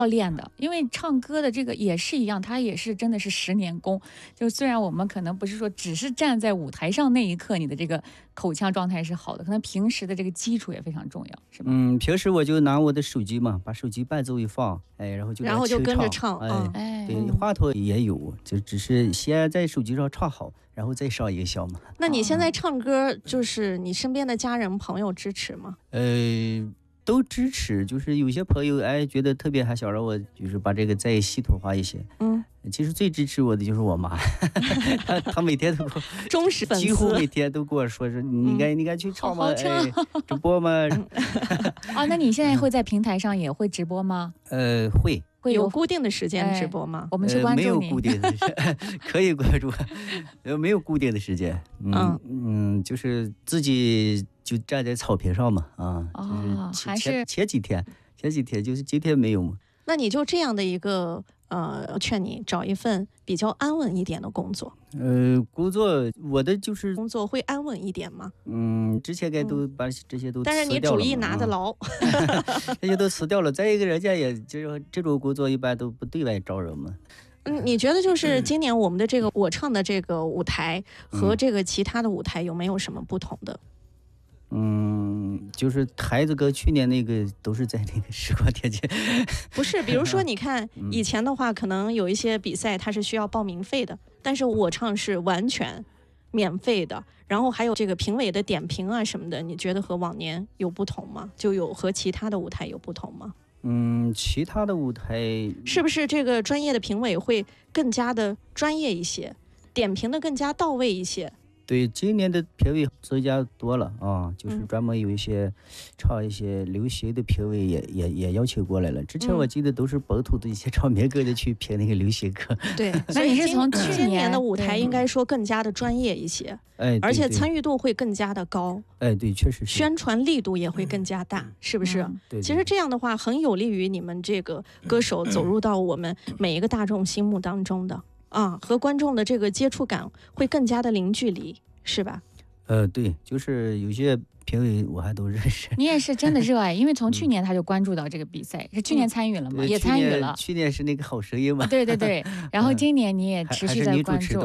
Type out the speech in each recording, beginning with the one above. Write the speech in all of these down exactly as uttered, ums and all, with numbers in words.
要练的，因为唱歌的这个也是一样，它也是真的是十年功。就虽然我们可能不是说只是站在舞台上那一刻你的这个口腔状态是好的，可能平时的这个基础也非常重要，是吧？ 嗯，平时我就拿我的手机嘛，把手机伴奏一放，哎，然后就然后就跟着唱， 哎， 哎， 对，话筒也有，就只是先在手机上唱好，然后再上音效嘛。 那你现在唱歌，就是你身边的家人朋友支持吗？ 呃。都支持，就是有些朋友哎觉得特别还想让我就是把这个再系统化一些。 嗯， 其实最支持我的就是我妈，她她每天都给我忠实粉丝， 几乎每天都跟我说说你该、嗯、你该去唱吗？ 好好唱哎，直播吗？ 啊，那你现在会在平台上也会直播吗？ 呃，会。 会有固定的时间直播吗？ 哎、我们去关注你、 呃、没有固定的时间可以关注，没有固定的时间。嗯 嗯, 嗯，就是自己就站在草坪上嘛，啊， 哦、 就是还是前几天，前几天就是今天没有嘛。 那你就这样的一个呃，劝你找一份比较安稳一点的工作。 呃，工作我的就是工作会安稳一点吗？ 嗯，之前该都把这些都辞掉了、嗯、 但是你主意拿得牢， 这些都辞掉了。再一个，人家也就是这种工作一般都不对外招人嘛。 嗯，你觉得就是今年我们的这个我唱的这个舞台和这个其他的舞台有没有什么不同的？ 嗯，就是台子跟去年那个都是在那个时光天街， 不是，比如说你看以前的话，可能有一些比赛它是需要报名费的，但是我唱是完全免费的，然后还有这个评委的点评啊什么的，你觉得和往年有不同吗？就有和其他的舞台有不同吗？ 嗯，其他的舞台是不是这个专业的评委会更加的专业一些，点评的更加到位一些？ 对，今年的评委增加多了啊，就是专门有一些、嗯、唱一些流行的评委也也也邀请过来了。之前我记得都是本土的一些唱民歌的去评那个流行歌。 对， 那你是从去年年的舞台应该说更加的专业一些， 哎， 而且参与度会更加的高。 哎，对，确实是。 宣传力度也会更加大，嗯、是不是？ 嗯、对, 对。 其实这样的话，很有利于你们这个歌手走入到我们每一个大众心目当中的啊，和观众的这个接触感会更加的零距离，是吧？ 呃，对，就是有些评委我还都认识。 你也是真的热爱，因为从去年他就关注到这个比赛，嗯、是去年参与了吗？也参与了。 去年是那个好声音嘛？ 对对对。然后今年你也持续在关注。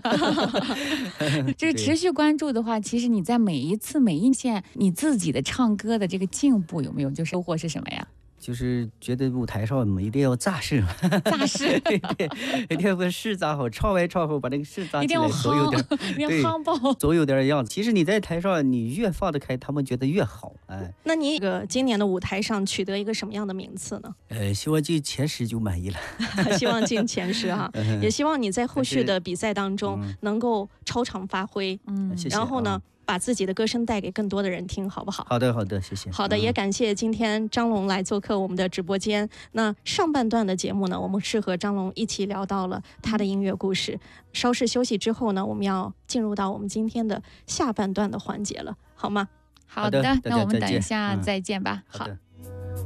这个持续关注的话，其实你在每一次每一线你自己的唱歌的这个进步有没有就收获是什么呀？ 就是觉得舞台上我们一定要扎实， 扎实， 对对，一定要把势扎好，唱完唱后把那个势扎起来，总有点， 对，夯爆， 总有点样子。其实你在台上，你越放得开，他们觉得越好。哎， 那你这个今年的舞台上取得一个什么样的名次呢？ 呃，希望进前十就满意了。 希望进前十哈，也希望你在后续的比赛当中能够超常发挥。 嗯，谢谢。 然后呢？嗯把自己的歌声带给更多的人听，好不好？ 好的，好的，谢谢。 好的，也感谢今天张龙来做客我们的直播间。那上半段的节目呢，我们是和张龙一起聊到了他的音乐故事。稍事休息之后呢，我们要进入到我们今天的下半段的环节了，好吗？ 好的，那我们等一下再见吧。 好的。